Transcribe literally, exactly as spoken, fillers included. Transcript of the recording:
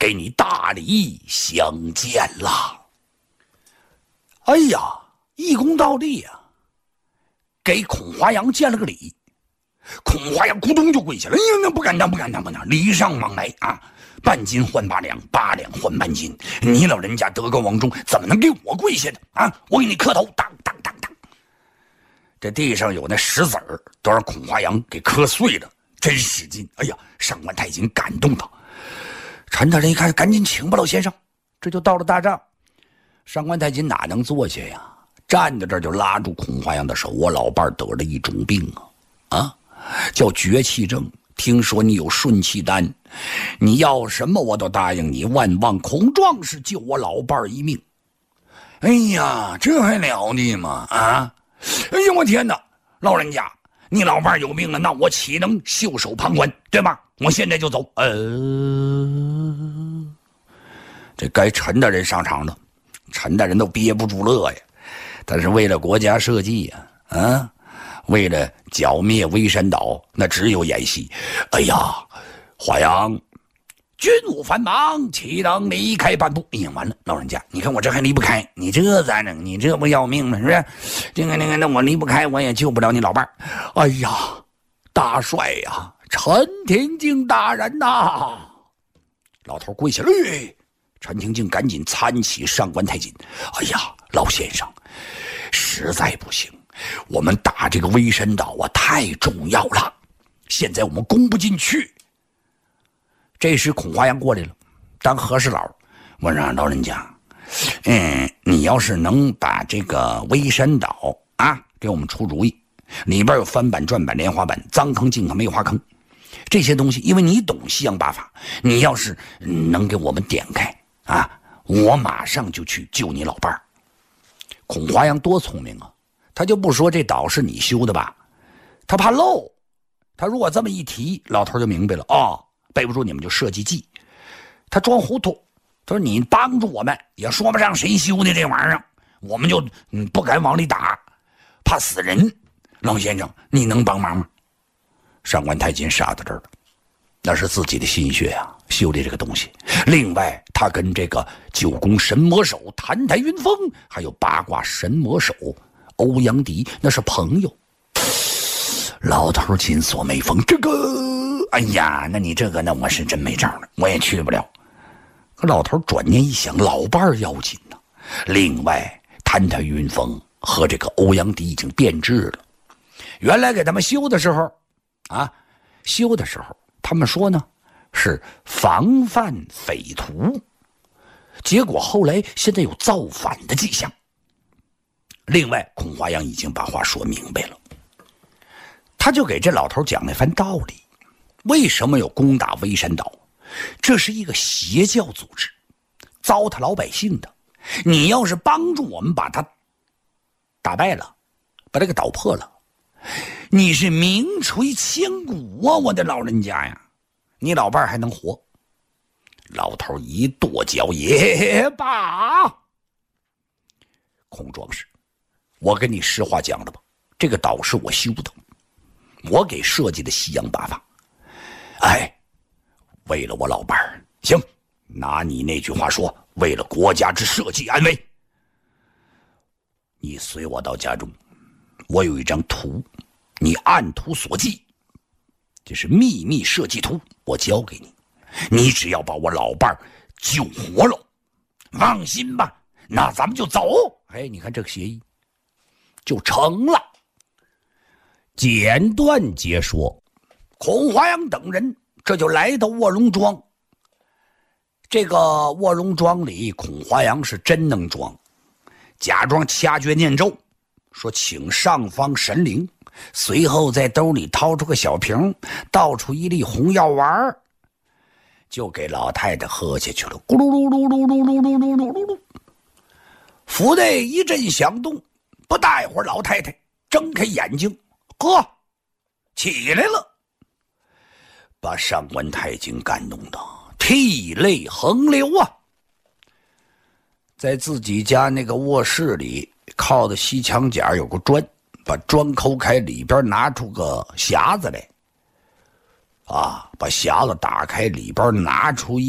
给你大礼相见了。哎呀，一躬到地呀、啊，给孔华阳见了个礼。孔华阳咕咚就跪下了，哎呀，那不敢当，不敢当，不敢当，礼尚往来啊，半斤换八两，八两换半斤，你老人家德高望重，怎么能给我跪下的啊？我给你磕头，当当当当。这地上有那石子儿，都让孔华阳给磕碎了，真使劲！哎呀，上官太金感动他。陈大人一看，赶紧请吧，老先生。这就到了大帐，上官太金哪能坐下呀？站在这儿就拉住孔华阳的手，我老伴得了一种病啊，啊，叫绝气症。听说你有顺气丹，你要什么我都答应你，万望孔壮士救我老伴一命。哎呀，这还了得吗？啊！哎呀，我天哪！老人家，你老伴有病了，那我岂能袖手旁观，对吧？我现在就走。呃，这该陈大人上场了，陈大人都憋不住乐呀。但是为了国家社稷呀，啊，为了剿灭微山岛，那只有演戏。哎呀，华阳，军务繁忙，岂能离开半步？哎呀，完了，老人家，你看我这还离不开，你这咋整？你这不要命吗？是不是？这个那个，那我离不开，我也救不了你老伴儿。哎呀，大帅呀，陈廷敬大人呐、啊！老头跪下了，哎，陈廷敬赶紧搀起上官太金。哎呀，老先生，实在不行，我们打这个微山岛啊，太重要了，现在我们攻不进去。这时孔华阳过来了，当和事佬，我说老人家，嗯，你要是能把这个微山岛啊给我们出主意，里边有翻版、转版、莲花版、脏坑、净坑、梅花坑这些东西，因为你懂西洋八法，你要是能给我们点开啊，我马上就去救你老伴儿。孔华阳多聪明啊，他就不说这岛是你修的吧，他怕漏，他如果这么一提，老头就明白了哦。背不住你们就设计计，他装糊涂，他说你帮助我们也说不上谁修的这玩意儿，我们就嗯不敢往里打，怕死人。老先生，你能帮忙吗？上官太金傻在这儿了，那是自己的心血啊，修的这个东西。另外，他跟这个九宫神魔手澹台云峰，还有八卦神魔手欧阳迪，那是朋友。老头紧锁眉峰，这个。哎呀，那你这个那我是真没招了，我也去不了。可老头转念一想，老伴儿要紧呢。另外，澹台云峰和这个欧阳迪已经变质了。原来给他们修的时候，啊，修的时候他们说呢是防范匪徒，结果后来现在有造反的迹象。另外，孔华阳已经把话说明白了，他就给这老头讲了一番道理。为什么有攻打微山岛？这是一个邪教组织，糟蹋老百姓的。你要是帮助我们把他打败了，把这个岛破了，你是名垂千古啊，我的老人家呀！你老伴儿还能活？老头一跺脚，也罢。孔壮士，我跟你实话讲了吧，这个岛是我修的，我给设计的西洋八法。哎，为了我老伴儿，行，拿你那句话说，为了国家之社稷安危，你随我到家中，我有一张图，你按图索骥，这是秘密设计图，我交给你，你只要把我老伴儿救活了，放心吧，那咱们就走。哎，你看这个协议就成了。简短截说，孔华阳等人这就来到卧龙庄。这个卧龙庄里，孔华阳是真能装，假装掐诀念咒，说请上方神灵，随后在兜里掏出个小瓶，倒出一粒红药丸，就给老太太喝下去了。咕噜噜噜噜噜噜噜噜噜噜噜，府内一阵响动，不大一会儿，老太太睁开眼睛，呵，起来了，把上官太金感动的涕泪横流啊！在自己家那个卧室里，靠的西墙角有个砖，把砖抠开，里边拿出个匣子来，啊，把匣子打开，里边拿出一